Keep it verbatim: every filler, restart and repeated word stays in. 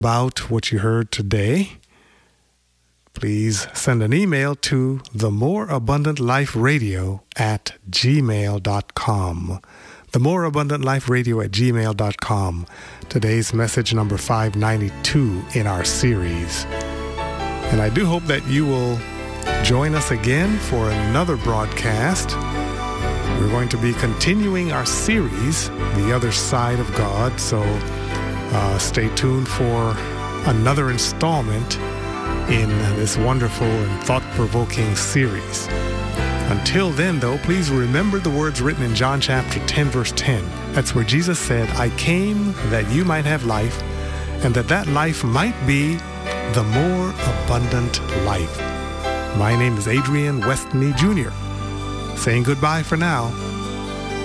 about what you heard today, please send an email to the more abundant life radio at gmail dot com. the more abundant life radio at gmail dot com. Today's message number five ninety-two in our series. And I do hope that you will join us again for another broadcast. We're going to be continuing our series, The Other Side of God, so uh, stay tuned for another installment in this wonderful and thought-provoking series. Until then, though, please remember the words written in John chapter ten, verse ten. That's where Jesus said, I came that you might have life, and that that life might be the more abundant life. My name is Adrian Westney Junior, saying goodbye for now.